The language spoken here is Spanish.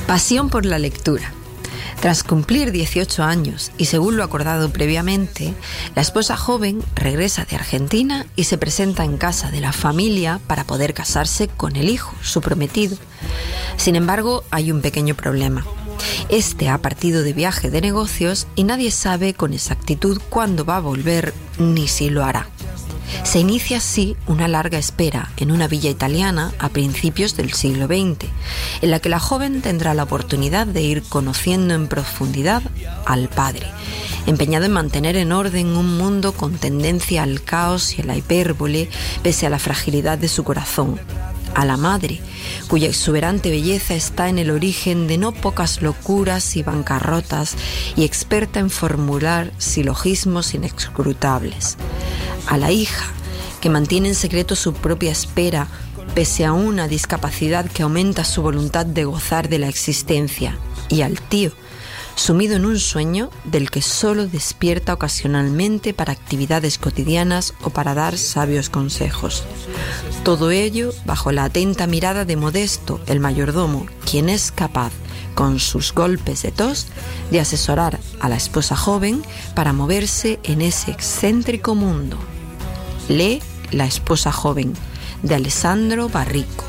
Pasión por la lectura. Tras cumplir 18 años y según lo acordado previamente, la esposa joven regresa de Argentina y se presenta en casa de la familia para poder casarse con el hijo, su prometido. Sin embargo, hay un pequeño problema. Este ha partido de viaje de negocios y nadie sabe con exactitud cuándo va a volver ni si lo hará. Se inicia así una larga espera en una villa italiana a principios del siglo XX, en la que la joven tendrá la oportunidad de ir conociendo en profundidad al padre, empeñado en mantener en orden un mundo con tendencia al caos y a la hipérbole, pese a la fragilidad de su corazón. A la madre, cuya exuberante belleza está en el origen de no pocas locuras y bancarrotas, y experta en formular silogismos inescrutables. A la hija, que mantiene en secreto su propia espera, pese a una discapacidad que aumenta su voluntad de gozar de la existencia. Y al tío, sumido en un sueño del que solo despierta ocasionalmente para actividades cotidianas o para dar sabios consejos. Todo ello bajo la atenta mirada de Modesto, el mayordomo, quien es capaz, con sus golpes de tos, de asesorar a la esposa joven para moverse en ese excéntrico mundo. Lee La esposa joven, de Alessandro Barrico.